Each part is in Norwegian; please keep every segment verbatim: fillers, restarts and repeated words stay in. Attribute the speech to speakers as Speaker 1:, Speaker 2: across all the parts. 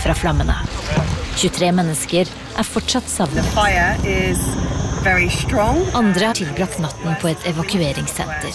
Speaker 1: fra flammene. tjuetre mennesker er fortsatt savnet. Andre har tilbrakt natten på et evakueringssenter.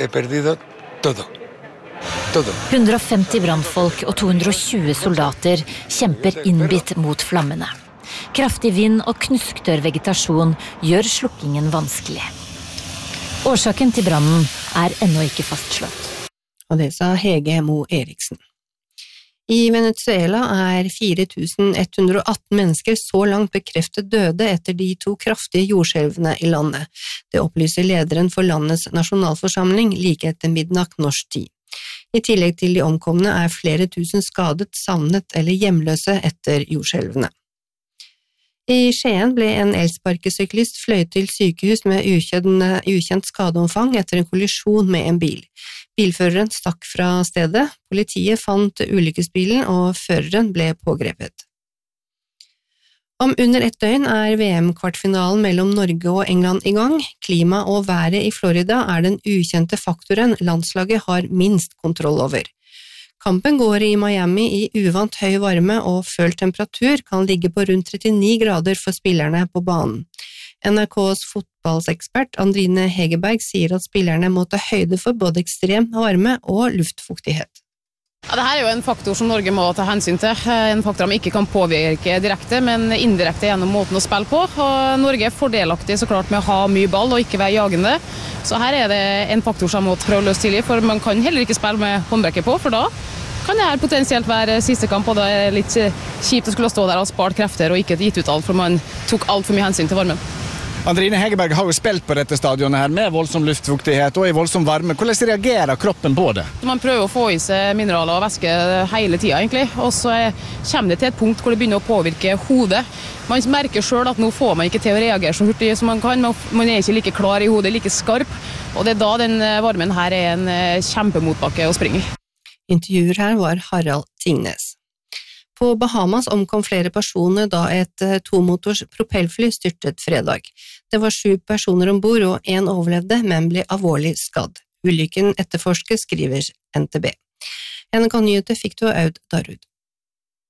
Speaker 1: hundre og femti brannfolk og to hundre og tjue soldater kjemper innbitt mot flammene. Kraftig vind og knusktørr vegetasjon gjør slukkingen vanskelig. Årsaken til brannen er ennå ikke fastslått.
Speaker 2: Og det sa Hege Mo Eriksen. I Venezuela er fire tusen ett hundre og atten mennesker så langt bekreftet døde etter de to kraftige jordskjelvene i landet. Det opplyser lederen for landets nasjonalforsamling like etter midnatt norsk tid. I tillegg til de omkomne er flere tusen skadet, savnet eller hjemløse etter jordskjelvene. I Skien ble en elsparkesyklist fløyet til sykehus med ukjent, ukjent skadeomfang etter en kollisjon med en bil. Bilføreren stakk fra stedet, politiet fant ulykkesbilen og føreren ble pågrepet. Om under ett døgn er V M-kvartfinalen mellom Norge og England i gang. Klima og været i Florida er den ukjente faktoren landslaget har minst kontroll over. Kampen går i Miami i uvant høy varme og følt temperatur kan ligge på rundt trettini grader for spillerne på banen. N R K's fotballsekspert Andrine Hegerberg sier at spillerne må ta høyde for både ekstrem varme og luftfuktighet.
Speaker 3: Ja, dette er jo en faktor som Norge må ta hensyn til. En faktor de ikke kan påvirke direkte, men indirekte gjennom måten å spille på. Og Norge er fordelaktig så klart med å ha mye ball og ikke være jagende. Så her er det en faktor som må prøve å løse tidlig, for man kan heller ikke spille med håndbrekket på, for da kan det her potensielt være siste kamp, og det er litt kjipt å skulle stå der og spart krefter og ikke gitt ut alt, for man tok alt for mye hensyn til varmen.
Speaker 4: Andrine Hegerberg har jo spilt på dette stadionet her med voldsom luftfuktighet og i voldsom varme. Hvordan reagerer kroppen på det?
Speaker 3: Man prøver å få i seg mineraler og væske hele tiden egentlig, og så kommer det til et punkt hvor det begynner å påvirke hodet. Man merker selv at nå får man ikke til å reagere så hurtig som man kan, man er ikke like klar i hodet, like skarp, og det er da den varmen her er en kjempemotbakke å springe i.
Speaker 2: Intervjuer her var Harald Tingnes. På Bahamas omkom flere personer da et tomotors propellfly styrtet fredag. Det var sju personer ombord og en overlevde, men ble alvorlig skadd. Ulykken etterforskes, skriver N T B. N K Nyheter fikk du av Aud Darud.